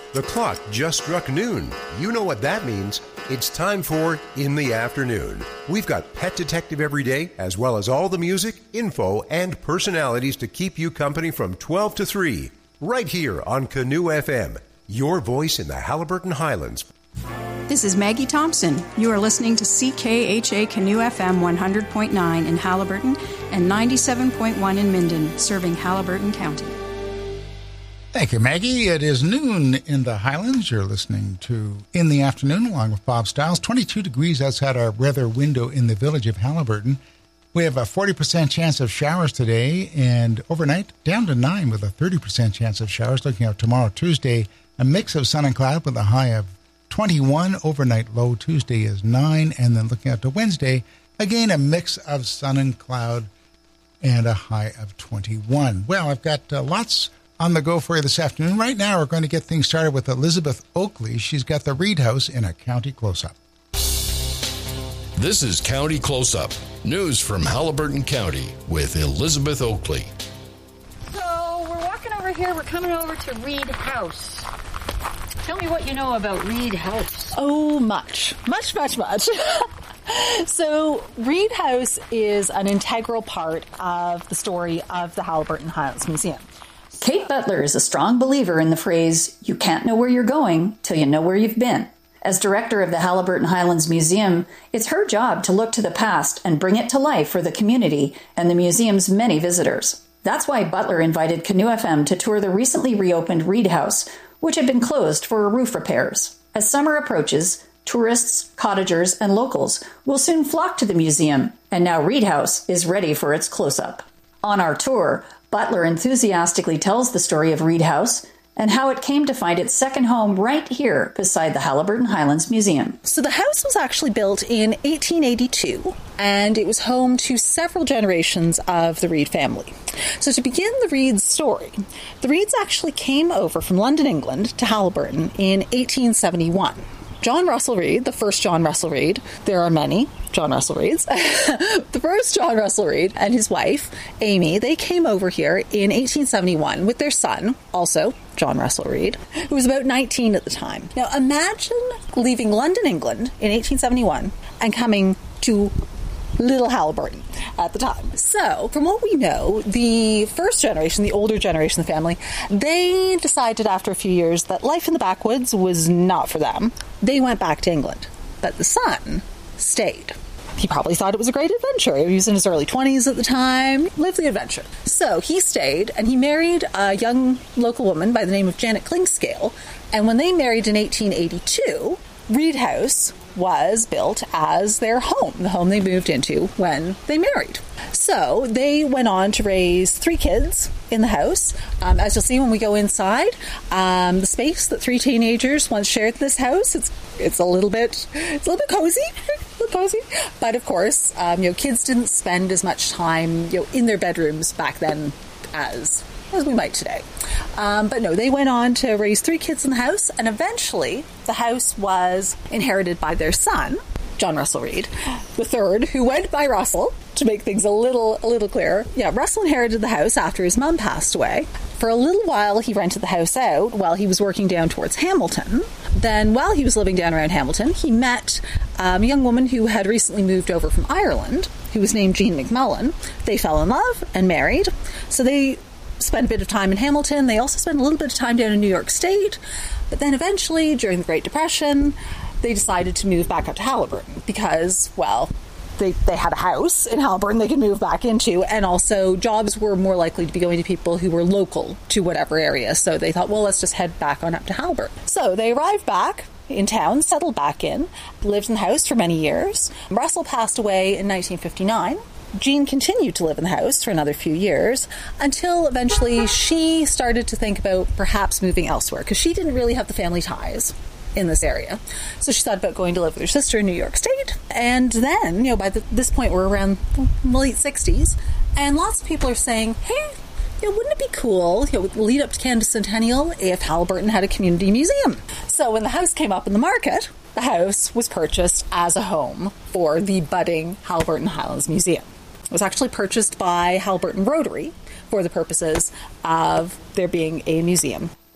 The clock just struck noon. You know what that means. It's time for In the Afternoon. We've got Pet Detective every day, as well as all the music, info, and personalities to keep you company from 12 to 3. Right here on Canoe FM, your voice in the Haliburton Highlands. This is Maggie Thompson. You are listening to CKHA Canoe FM 100.9 in Haliburton and 97.1 in Minden, serving Haliburton County. Thank you, Maggie. It is noon in the Highlands. You're listening to In the Afternoon along with Bob Stiles. 22 degrees outside our weather window in the village of Haliburton. We have a 40% chance of showers today, and overnight down to 9 with a 30% chance of showers. Looking out tomorrow, Tuesday, a mix of sun and cloud with a high of 21. Overnight low Tuesday is 9. And then looking out to Wednesday, again, a mix of sun and cloud and a high of 21. Well, I've got lots on the go for you this afternoon. Right now, we're going to get things started with Elizabeth Oakley. She's got the Reed House in a County Close-Up. This is County Close-Up, news from Haliburton County with Elizabeth Oakley. So we're walking over here. We're coming over to Reed House. Tell me what you know about Reed House. Oh, much. So Reed House is an integral part of the story of the Haliburton Highlands Museum. Kate Butler is a strong believer in the phrase, "You can't know where you're going till you know where you've been." As director of the Haliburton Highlands Museum, it's her job to look to the past and bring it to life for the community and the museum's many visitors. That's why Butler invited Canoe FM to tour the recently reopened Reed House, which had been closed for roof repairs. As summer approaches, tourists, cottagers, and locals will soon flock to the museum, and now Reed House is ready for its close-up. On our tour, Butler enthusiastically tells the story of Reed House and how it came to find its second home right here beside the Haliburton Highlands Museum. So the house was actually built in 1882, and it was home to several generations of the Reed family. So to begin the Reeds' story, the Reeds actually came over from London, England to Haliburton in 1871. John Russell Reed, the first John Russell Reed, there are many John Russell Reeds, the first John Russell Reed and his wife, Amy, they came over here in 1871 with their son, also John Russell Reed, who was about 19 at the time. Now imagine leaving London, England in 1871 and coming to Little Haliburton at the time. So, from what we know, the first generation, the older generation of the family, they decided after a few years that life in the backwoods was not for them. They went back to England. But the son stayed. He probably thought it was a great adventure. He was in his early 20s at the time, lived the adventure. So he stayed, and he married a young local woman by the name of Janet Klingscale. And when they married in 1882, Reed House was built as their home, the home they moved into when they married. So they went on to raise 3 kids in the house. As you'll see when we go inside, the space that 3 teenagers once shared in this house, it's a little bit cozy. Cozy, but of course, kids didn't spend as much time, in their bedrooms back then as we might today. But no, they went on to raise 3 kids in the house, and eventually the house was inherited by their son, John Russell Reed, the third, who went by Russell, to make things a little clearer. Yeah, Russell inherited the house after his mum passed away. For a little while, he rented the house out while he was working down towards Hamilton. Then, while he was living down around Hamilton, he met a young woman who had recently moved over from Ireland, who was named Jean McMullen. They fell in love and married. So they spent a bit of time in Hamilton. They also spent a little bit of time down in New York State. But then eventually, during the Great Depression, they decided to move back up to Haliburton because, well, they had a house in Haliburton they could move back into, and also jobs were more likely to be going to people who were local to whatever area. So they thought, well, let's just head back on up to Haliburton. So they arrived back in town, settled back in, lived in the house for many years. Russell passed away in 1959. Jean continued to live in the house for another few years until eventually she started to think about perhaps moving elsewhere because she didn't really have the family ties in this area. So she thought about going to live with her sister in New York State. And then, by this point, we're around the late 60s, and lots of people are saying, hey, wouldn't it be cool, with the lead up to Canada Centennial, if Haliburton had a community museum? So when the house came up in the market, the house was purchased as a home for the budding Haliburton Highlands Museum. It was actually purchased by Haliburton Rotary for the purposes of there being a museum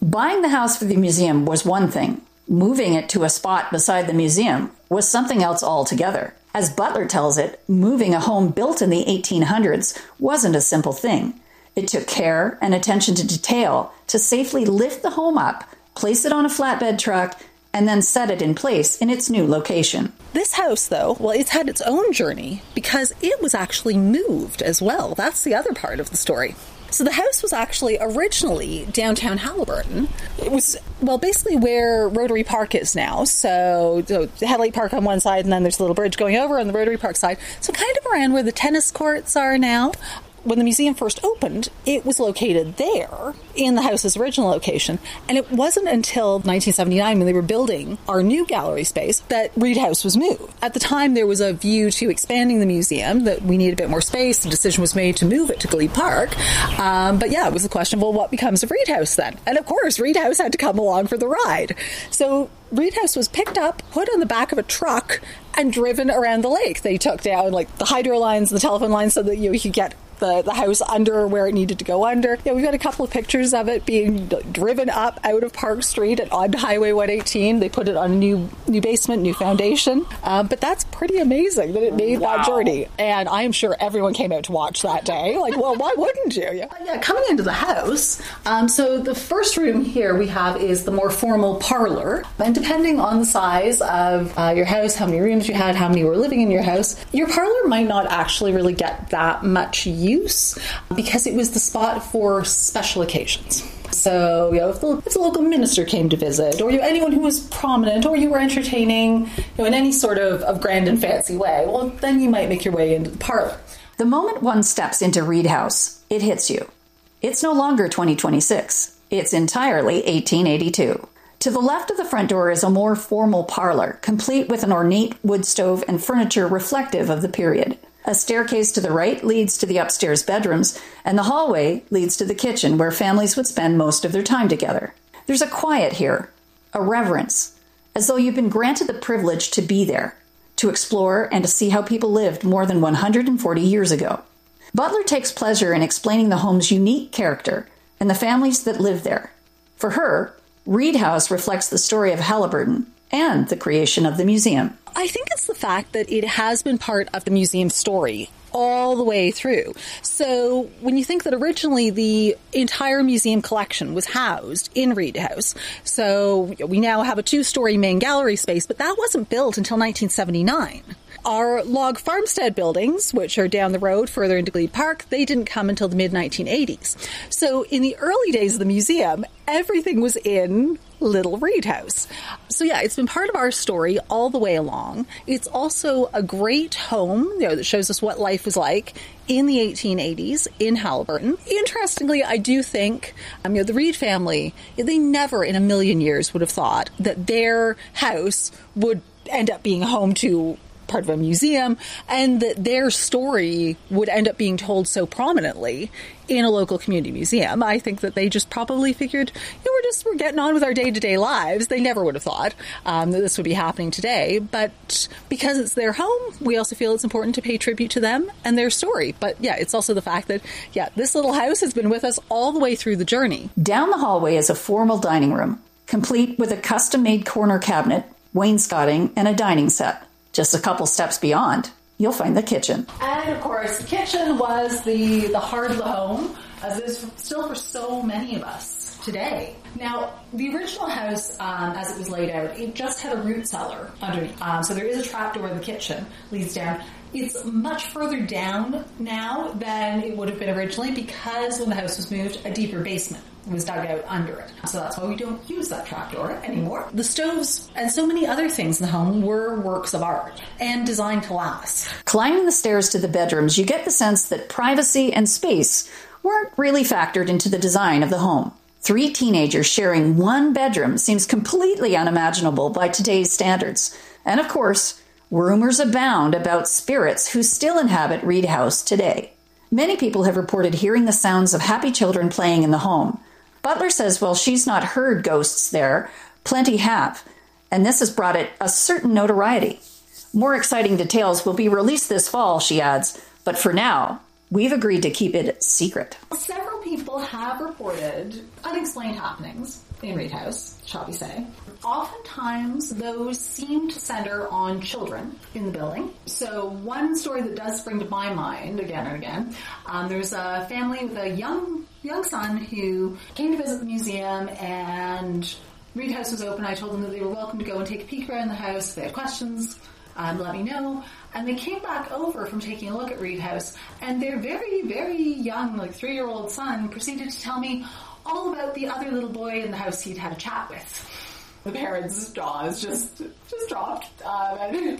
Buying the house for the museum was one thing. Moving it to a spot beside the museum was something else altogether. As Butler tells it, moving a home built in the 1800s wasn't a simple thing. It took care and attention to detail to safely lift the home up, place it on a flatbed truck, and then set it in place in its new location. This house, though, well, it's had its own journey because it was actually moved as well. That's the other part of the story. So the house was actually originally downtown Haliburton. It was, well, basically where Rotary Park is now. So Headlight Park on one side, and then there's a little bridge going over on the Rotary Park side. So kind of around where the tennis courts are now. When the museum first opened, it was located there in the house's original location. And it wasn't until 1979, when they were building our new gallery space, that Reed House was moved. At the time, there was a view to expanding the museum, that we needed a bit more space. The decision was made to move it to Glebe Park. But yeah, it was the question, well, what becomes of Reed House then? And of course, Reed House had to come along for the ride. So Reed House was picked up, put on the back of a truck, and driven around the lake. They took down like the hydro lines and the telephone lines so that you could get the house under where it needed to go under. Yeah, we've got a couple of pictures of it being driven up out of Park Street and onto Highway 118. They put it on a new basement, new foundation. But that's pretty amazing that it made that journey. And I'm sure everyone came out to watch that day. Like, well, why wouldn't you? Yeah, coming into the house, so the first room here we have is the more formal parlor. And depending on the size of your house, how many rooms you had, how many were living in your house, your parlor might not actually really get that much use because it was the spot for special occasions. So, if the local minister came to visit, or anyone who was prominent, or you were entertaining in any sort of grand and fancy way, well, then you might make your way into the parlor. The moment one steps into Reed House, it hits you. It's no longer 2026. It's entirely 1882. To the left of the front door is a more formal parlor, complete with an ornate wood stove and furniture reflective of the period. A staircase to the right leads to the upstairs bedrooms, and the hallway leads to the kitchen where families would spend most of their time together. There's a quiet here, a reverence, as though you've been granted the privilege to be there, to explore and to see how people lived more than 140 years ago. Butler takes pleasure in explaining the home's unique character and the families that live there. For her, Reed House reflects the story of Haliburton and the creation of the museum. I think it's the fact that it has been part of the museum's story all the way through. So when you think that originally the entire museum collection was housed in Reed House, so we now have a 2-story main gallery space, but that wasn't built until 1979. Our log farmstead buildings, which are down the road further into Glebe Park, they didn't come until the mid-1980s. So in the early days of the museum, everything was in Little Reed House. So yeah, it's been part of our story all the way along. It's also a great home, that shows us what life was like in the 1880s in Haliburton. Interestingly, I do think, the Reed family, they never in a million years would have thought that their house would end up being home to part of a museum, and that their story would end up being told so prominently in a local community museum. I think that they just probably figured, we're getting on with our day-to-day lives. They never would have thought that this would be happening today. But because it's their home, we also feel it's important to pay tribute to them and their story. But yeah, it's also the fact that, this little house has been with us all the way through the journey. Down the hallway is a formal dining room, complete with a custom-made corner cabinet, wainscoting, and a dining set. Just a couple steps beyond, you'll find the kitchen. And of course, the kitchen was the heart of the home, as it is still for so many of us today. Now, the original house, as it was laid out, it just had a root cellar underneath. So there is a trapdoor in the kitchen, leads down. It's much further down now than it would have been originally because when the house was moved, a deeper basement was dug out under it. So that's why we don't use that trapdoor anymore. The stoves and so many other things in the home were works of art and designed to last. Climbing the stairs to the bedrooms, you get the sense that privacy and space weren't really factored into the design of the home. 3 teenagers sharing one bedroom seems completely unimaginable by today's standards. And of course, rumors abound about spirits who still inhabit Reed House today. Many people have reported hearing the sounds of happy children playing in the home. Butler says while she's not heard ghosts there, plenty have, and this has brought it a certain notoriety. More exciting details will be released this fall, she adds, but for now, we've agreed to keep it secret. Several people people have reported unexplained happenings in Reid House, shall we say. Oftentimes, those seem to center on children in the building. So one story that does spring to my mind again and again, there's a family with a young son who came to visit the museum, and Reid House was open. I told them that they were welcome to go and take a peek around the house. If they had questions, let me know. And they came back over from taking a look at Reid House, and their very, very young, 3-year-old son proceeded to tell me all about the other little boy in the house he'd had a chat with. The parents' jaws just dropped. Okay.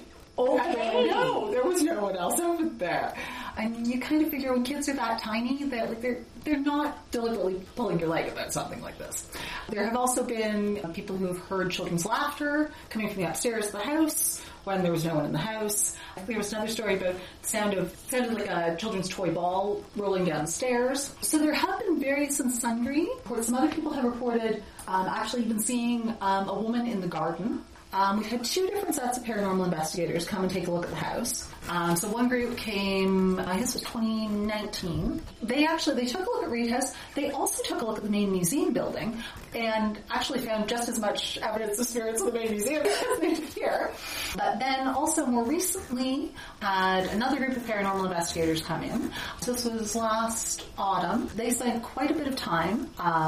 No, there was no one else over there. And you kind of figure when kids are that tiny that they're not deliberately pulling your leg about something like this. There have also been people who have heard children's laughter coming from the upstairs of the house when there was no one in the house. There was another story about sounded like a children's toy ball rolling down the stairs. So there have been various and sundry. Some other people have reported actually even seeing a woman in the garden. We've had 2 different sets of paranormal investigators come and take a look at the house. So one group came, I guess it was 2019. They took a look at Reid House. They also took a look at the main museum building and actually found just as much evidence of spirits in the main museum as they did here. But then also more recently had another group of paranormal investigators come in. So this was last autumn. They spent quite a bit of time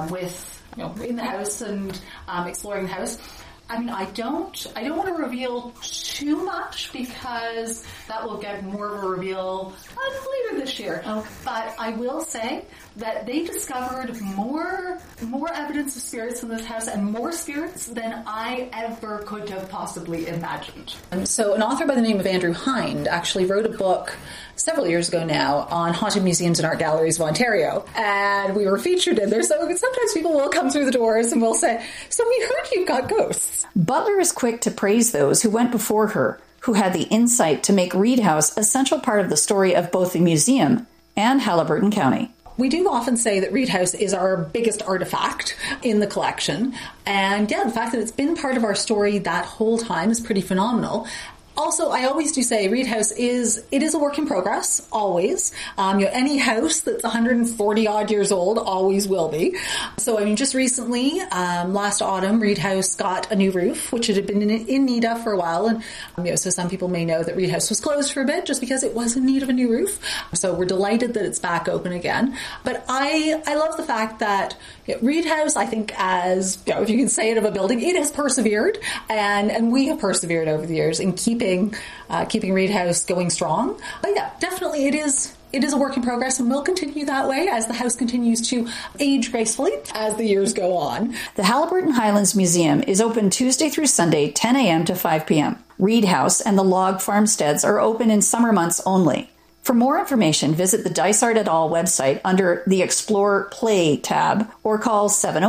in the house and exploring the house. I mean, I don't want to reveal too much because that will get more of a reveal later this year. Okay. But I will say that they discovered more evidence of spirits in this house and more spirits than I ever could have possibly imagined. So an author by the name of Andrew Hind actually wrote a book several years ago now on haunted museums and art galleries of Ontario, and we were featured in there. So sometimes people will come through the doors and will say, "So we heard you've got ghosts." Butler is quick to praise those who went before her, who had the insight to make Reid House a central part of the story of both the museum and Haliburton County. We do often say that Reid House is our biggest artifact in the collection, and the fact that it's been part of our story that whole time is pretty phenomenal. Also, I always do say Reid House is a work in progress, always. Any house that's 140 odd years old always will be. So, just recently, last autumn, Reid House got a new roof, which it had been in need of for a while. And, so some people may know that Reid House was closed for a bit just because it was in need of a new roof. So we're delighted that it's back open again. But I love the fact that Reid House, I think, as, if you can say it of a building, it has persevered. And we have persevered over the years in keeping Reid House going strong. But definitely it is a work in progress and will continue that way as the house continues to age gracefully as the years go on. The Haliburton Highlands Museum is open Tuesday through Sunday, 10 a.m. to 5 p.m. Reid House and the log farmsteads are open in summer months only. For more information, visit the Dysart et al. Website under the Explore Play tab or call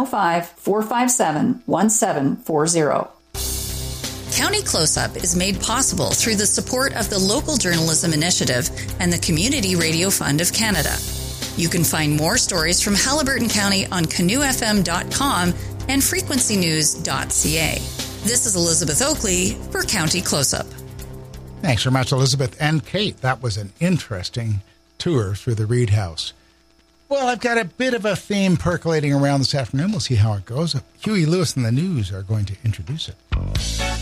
705-457-1740. County Close-Up is made possible through the support of the Local Journalism Initiative and the Community Radio Fund of Canada. You can find more stories from Haliburton County on canoefm.com and frequencynews.ca. This is Elizabeth Oakley for County Close-Up. Thanks very much, Elizabeth and Kate. That was an interesting tour through the Reid House. Well, I've got a bit of a theme percolating around this afternoon. We'll see how it goes. Huey Lewis and the News are going to introduce it.